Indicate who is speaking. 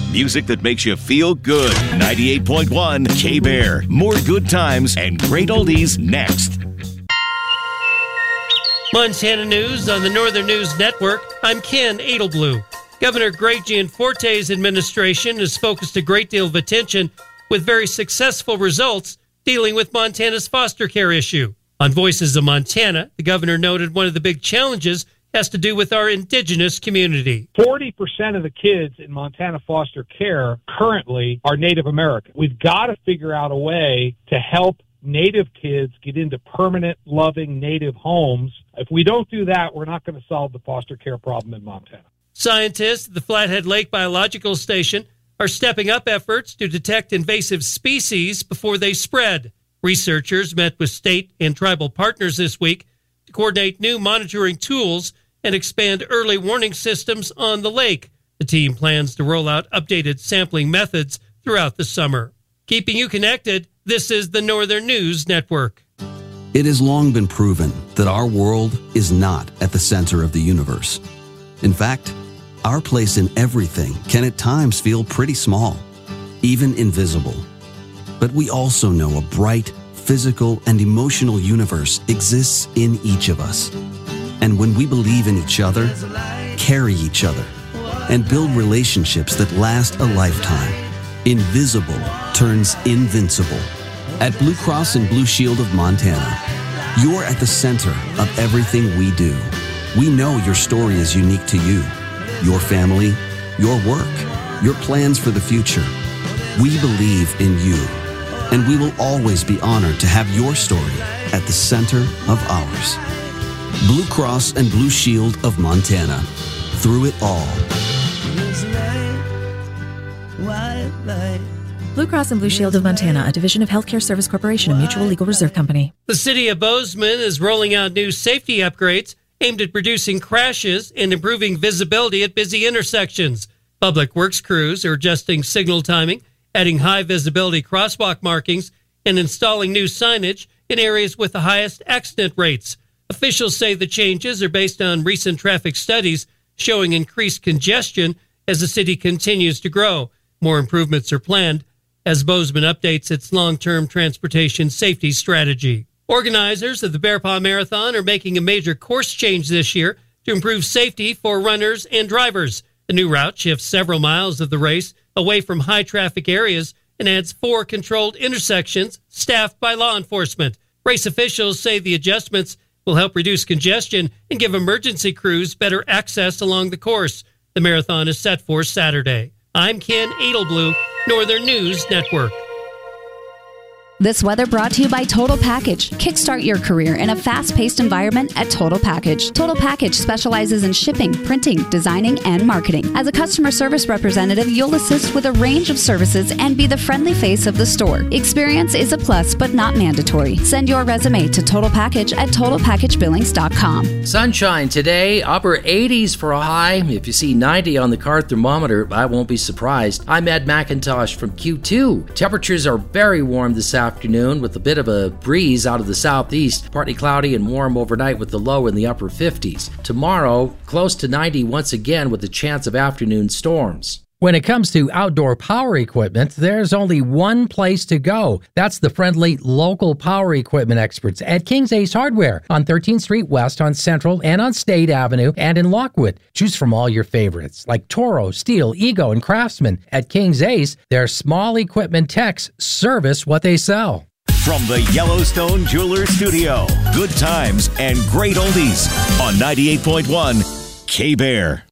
Speaker 1: Music that makes you feel good. 98.1 K-Bear. More good times and great oldies next.
Speaker 2: Montana News on the Northern News Network. I'm Ken Edelblue. Governor Greg Gianforte's administration has focused a great deal of attention with very successful results dealing with Montana's foster care issue. On Voices of Montana, the governor noted one of the big challenges has to do with our indigenous community.
Speaker 3: 40% of the kids in Montana foster care currently are Native American. We've got to figure out a way to help Native kids get into permanent, loving Native homes. If we don't do that, we're not going to solve the foster care problem in Montana.
Speaker 2: Scientists at the Flathead Lake Biological Station are stepping up efforts to detect invasive species before they spread. Researchers met with state and tribal partners this week to coordinate new monitoring tools and expand early warning systems on the lake. The team plans to roll out updated sampling methods throughout the summer. Keeping you connected, this is the Northern News Network.
Speaker 4: It has long been proven that our world is not at the center of the universe. In fact, our place in everything can at times feel pretty small, even invisible. But we also know a bright, physical, and emotional universe exists in each of us. And when we believe in each other, carry each other, and build relationships that last a lifetime, invisible turns invincible. At Blue Cross and Blue Shield of Montana, you're at the center of everything we do. We know your story is unique to you, your family, your work, your plans for the future. We believe in you, and we will always be honored to have your story at the center of ours. Blue Cross and Blue Shield of Montana. Through it all.
Speaker 5: Blue Cross and Blue Shield of Montana, a division of Healthcare Service Corporation, a mutual legal reserve company.
Speaker 2: The city of Bozeman is rolling out new safety upgrades aimed at reducing crashes and improving visibility at busy intersections. Public Works crews are adjusting signal timing, adding high visibility crosswalk markings, and installing new signage in areas with the highest accident rates. Officials say the changes are based on recent traffic studies showing increased congestion as the city continues to grow. More improvements are planned as Bozeman updates its long-term transportation safety strategy. Organizers of the Bear Paw Marathon are making a major course change this year to improve safety for runners and drivers. The new route shifts several miles of the race away from high-traffic areas and adds 4 controlled intersections staffed by law enforcement. Race officials say the adjustments will help reduce congestion and give emergency crews better access along the course. The marathon is set for Saturday. I'm Ken Edelblue, Northern News Network.
Speaker 6: This weather brought to you by Total Package. Kickstart your career in a fast-paced environment at Total Package. Total Package specializes in shipping, printing, designing, and marketing. As a customer service representative, you'll assist with a range of services and be the friendly face of the store. Experience is a plus, but not mandatory. Send your resume to Total Package at TotalPackageBillings.com.
Speaker 7: Sunshine today, upper 80s for a high. If you see 90 on the car thermometer, I won't be surprised. I'm Ed McIntosh from Q2. Temperatures are very warm this afternoon with a bit of a breeze out of the southeast, partly cloudy and warm overnight with the low in the upper 50s. Tomorrow, close to 90 once again with a chance of afternoon storms.
Speaker 8: When it comes to outdoor power equipment, there's only one place to go. That's the friendly local power equipment experts at King's Ace Hardware on 13th Street West on Central and on State Avenue and in Lockwood. Choose from all your favorites like Toro, Steel, Ego, and Craftsman. At King's Ace, their small equipment techs service what they sell.
Speaker 1: From the Yellowstone Jeweler Studio, good times and great oldies on 98.1 K-Bear.